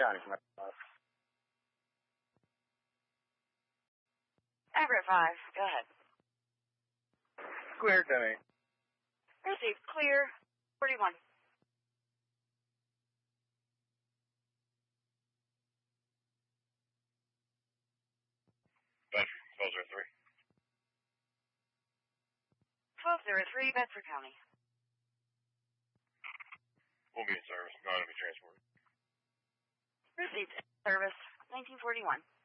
County. Everett 5, go ahead. Clear, 10-8. Received, clear, 41. Bedford, 1203. 1203, Bedford County. We'll be in service. No enemy transport. Received, service, 1941.